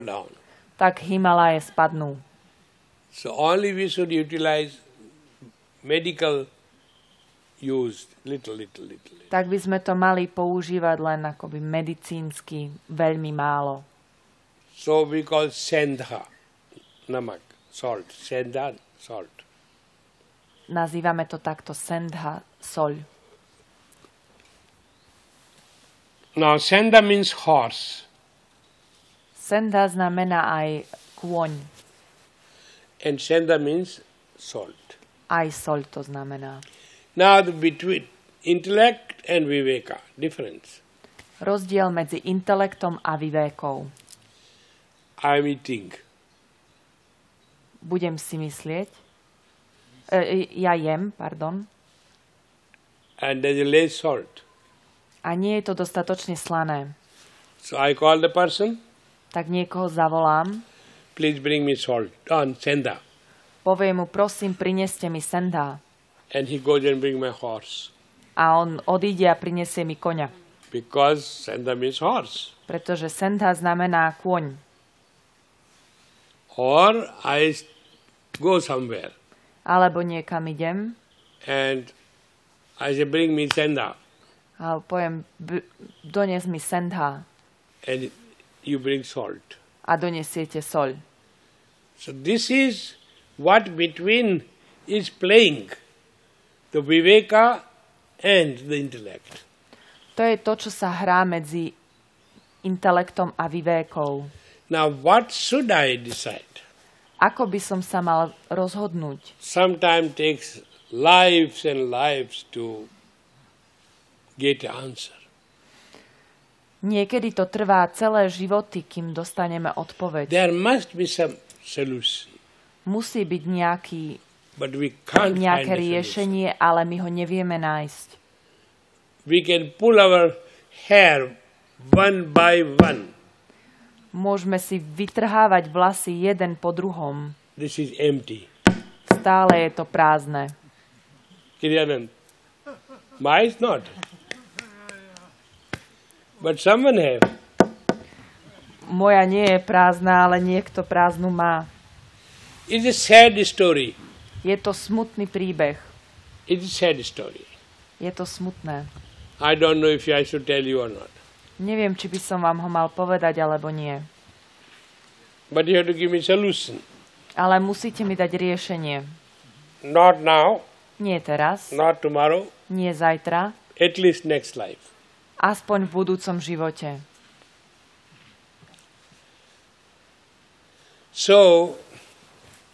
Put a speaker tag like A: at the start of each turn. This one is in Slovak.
A: down.
B: tak Himalaje spadnú.
A: So only we should utilize medical use little.
B: Tak by sme to mali používať len akoby medicínsky, veľmi málo.
A: So we call sendha, namak, salt. Sendha, salt.
B: Nazývame to takto sendha, soľ.
A: Now sendha means horse.
B: Sendha znamená aj kôň.
A: And sendha means salt.
B: Aj soľ to znamená.
A: Now between intellect and viveka, difference.
B: Rozdiel medzi intelektom a vivékou.
A: I am eating.
B: Budem si myslieť. Ja jem, pardon.
A: And there is less salt.
B: A nie je to dostatočne slané.
A: So I call the person.
B: Tak niekoho zavolám.
A: Please bring me salt on sendha.
B: Poviem mu, prosím, prineste mi sendha.
A: And he goes and bring my horse.
B: A on odíde a prinesie mi koňa.
A: Because sendha means horse.
B: Pretože sendha znamená kôň.
A: Or I go somewhere.
B: Alebo niekam idem.
A: And I say, bring me sendha.
B: A poviem, dones mi sendha.
A: And you bring salt.
B: A donesiete soľ.
A: So this is what between is playing. The viveka and the intellect.
B: To je to, čo sa hrá medzi intelektom a vivékou.
A: Now what should I decide?
B: Ako by som sa mal rozhodnúť?
A: Sometimes takes lives and lives to get an answer.
B: Niekedy to trvá celé životy, kým dostaneme odpoveď.
A: There must be some solution.
B: Musí byť
A: But we can't
B: nejaké
A: find a
B: riešenie, ale my ho nevieme nájsť.
A: We can pull our hair one by one.
B: Môžeme si vytrhávať vlasy jeden po druhom.
A: This is empty.
B: Stále je to prázdne.
A: Kiryanand. Mine is not. But someone have.
B: Moja nie je prázdna, ale niekto prázdnu má.
A: It's a sad story.
B: Je to smutný príbeh.
A: It's a sad story.
B: Je to smutné.
A: I don't know if I should tell you or not.
B: Neviem, či by som vám ho mal povedať, alebo nie.
A: But you have to give me solution.
B: Ale musíte mi dať riešenie.
A: Not now,
B: Nie teraz,
A: not tomorrow,
B: nie zajtra,
A: at least next life.
B: aspoň v budúcom živote.
A: So,